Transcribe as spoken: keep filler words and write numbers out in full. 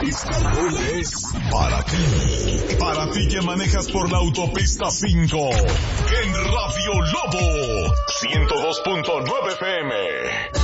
Iscalol es para ti. Para ti que manejas por la autopista cinco. En Radio Lobo ciento dos punto nueve F M.